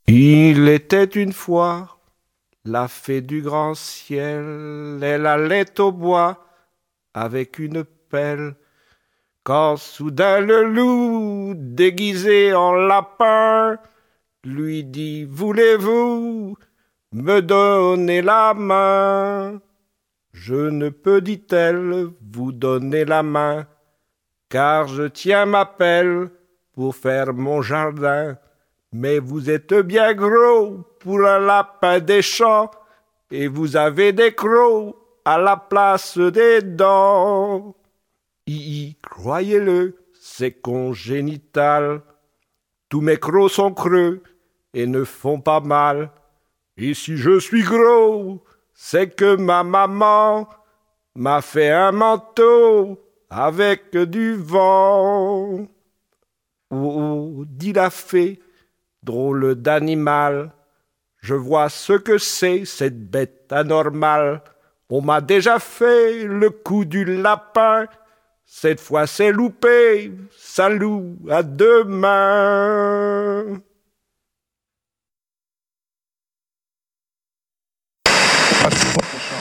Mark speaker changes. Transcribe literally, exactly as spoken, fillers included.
Speaker 1: Il était une fois la fée du grand ciel, elle allait au bois avec une pelle, quand soudain le loup, déguisé en lapin, lui dit: voulez-vous me donner la main? Je ne peux, dit-elle, vous donner la main, car je tiens ma pelle pour faire mon jardin. Mais vous êtes bien gros pour un lapin des champs, et vous avez des crocs à la place des dents. Hi, croyez-le, c'est congénital. Tous mes crocs sont creux et ne font pas mal. Et si je suis gros, c'est que ma maman m'a fait un manteau avec du vent. Oh, oh, dit la fée, drôle d'animal, je vois ce que c'est, cette bête anormale. On m'a déjà fait le coup du lapin, cette fois c'est loupé, salut, à demain.